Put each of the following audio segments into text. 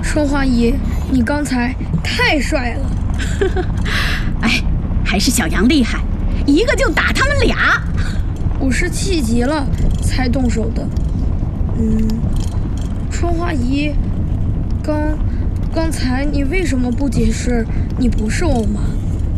春花姨，你刚才太帅了。 哎，还是小杨厉害，一个就打他们俩。 我是气急了才动手的。春花姨，刚才你为什么不解释你不是我妈？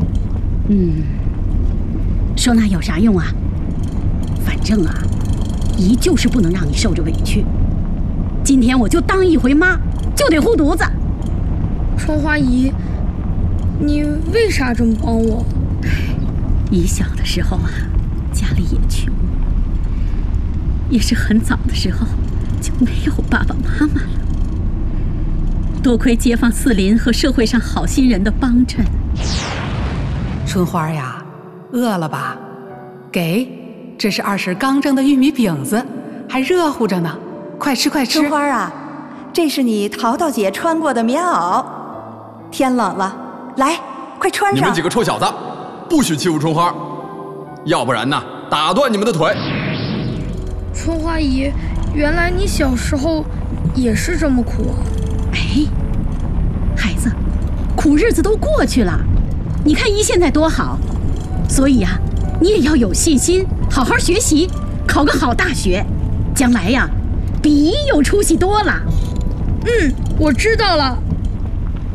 说那有啥用啊？反正啊，姨就是不能让你受着委屈。今天我就当一回妈，就得护犊子。 春花姨，你为啥这么帮我？ 姨小的时候啊，家里也穷，也是很早的时候就没有爸爸妈妈了。多亏街坊四邻和社会上好心人的帮衬。 春花呀，饿了吧？给，这是二婶刚蒸的玉米饼子，还热乎着呢，快吃快吃。 春花啊，这是你淘淘姐穿过的棉袄，天冷了，来，快穿上。 你们几个臭小子，不许欺负春花，要不然呢，打断你们的腿。 春花姨，原来你小时候也是这么苦啊！ 哎，孩子，苦日子都过去了，你看姨现在多好。所以啊，你也要有信心，好好学习，考个好大学，将来呀，比姨有出息多了。 我知道了。